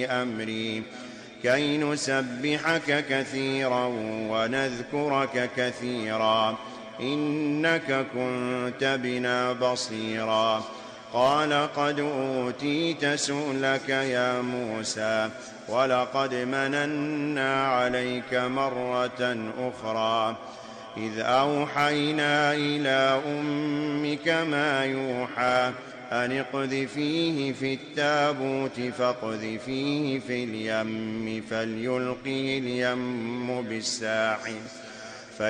أمري كي نسبحك كثيرا ونذكرك كثيرا إنك كنت بنا بصيرا. قال قد أوتيت سؤلك يا موسى ولقد مننا عليك مرة أخرى إذ أوحينا إلى أمك ما يوحى أن اقذفيه في التابوت فاقذفيه في اليم فليلقه اليم بالساحل